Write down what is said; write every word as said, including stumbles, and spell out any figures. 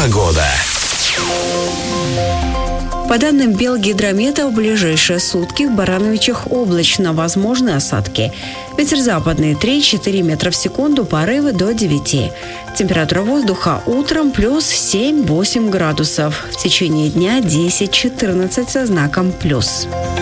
Погода. По данным Белгидромета, в ближайшие сутки в Барановичах облачно, возможны осадки. Ветер западный три-четыре метра в секунду, порывы до девяти. Температура воздуха утром плюс семь-восемь градусов. В течение дня десять-четырнадцать со знаком плюс.